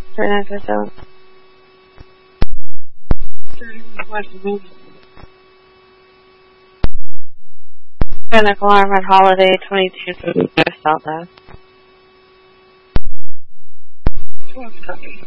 3957. Panic alarm at Holiday 2255 South Ave.